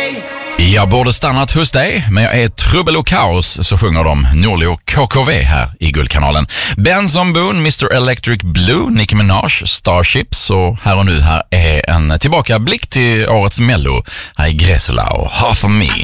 Jag borde stannat hos dig, men jag är trubbel och kaos, så sjunger de Norli och KKV här i Guldkanalen. Benson Boone, Mr. Electric Blue, Nicki Minaj, Starships, och här och nu här är en tillbakablick till årets Mello. Här är Gresula och Half of Me.